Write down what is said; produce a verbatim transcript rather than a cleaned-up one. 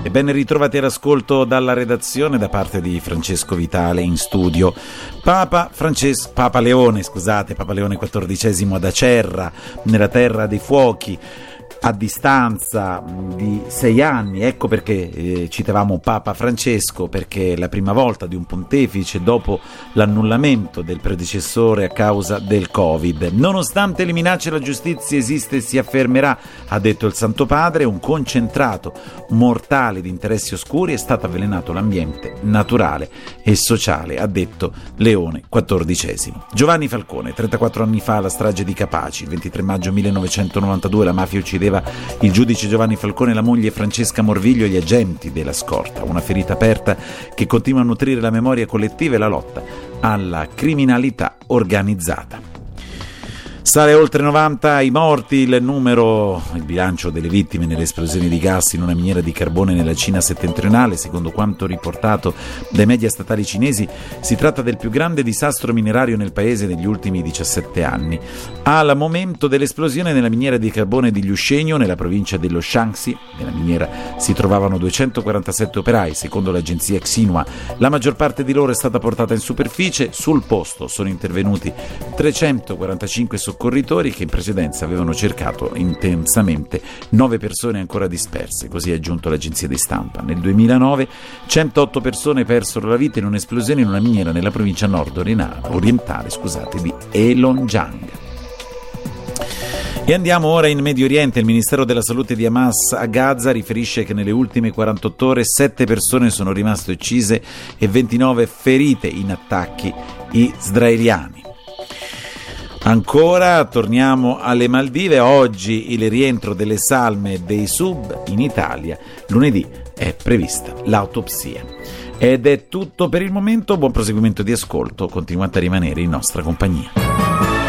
E ben ritrovati all'ascolto dalla redazione da parte di Francesco Vitale in studio. Papa Francesco, Papa Leone, scusate, Papa Leone quattordicesimo ad Acerra, nella Terra dei Fuochi, a distanza di sei anni. Ecco perché eh, citavamo Papa Francesco, perché è la prima volta di un pontefice dopo l'annullamento del predecessore a causa del Covid. Nonostante le minacce, la giustizia esiste e si affermerà, ha detto il Santo Padre. Un concentrato mortale di interessi oscuri, è stato avvelenato l'ambiente naturale e sociale, ha detto Leone quattordicesimo. Giovanni Falcone, trentaquattro anni fa la strage di Capaci, il ventitré maggio millenovecentonovantadue la mafia uccideva il giudice Giovanni Falcone, la moglie Francesca Morviglio e gli agenti della scorta. Una ferita aperta che continua a nutrire la memoria collettiva e la lotta alla criminalità organizzata. Sale oltre novanta i morti il numero, il bilancio delle vittime nelle esplosioni di gas in una miniera di carbone nella Cina settentrionale. Secondo quanto riportato dai media statali cinesi, si tratta del più grande disastro minerario nel paese negli ultimi diciassette anni. Al momento dell'esplosione nella miniera di carbone di Liushengyu, nella provincia dello Shaanxi, nella miniera si trovavano duecentoquarantasette operai. Secondo l'agenzia Xinhua, la maggior parte di loro è stata portata in superficie. Sul posto sono intervenuti trecentoquarantacinque soccorritori che in precedenza avevano cercato intensamente nove persone ancora disperse, così ha aggiunto l'agenzia di stampa. Nel duemilanove centootto persone persero la vita in un'esplosione in una miniera nella provincia nord-orientale scusate, di Heilongjiang. E andiamo ora in Medio Oriente. Il Ministero della Salute di Hamas a Gaza riferisce che nelle ultime quarantotto ore sette persone sono rimaste uccise e ventinove ferite in attacchi israeliani. Ancora torniamo alle Maldive. Oggi il rientro delle salme e dei sub in Italia. Lunedì è prevista l'autopsia. Ed è tutto per il momento. Buon proseguimento di ascolto. Continuate a rimanere in nostra compagnia.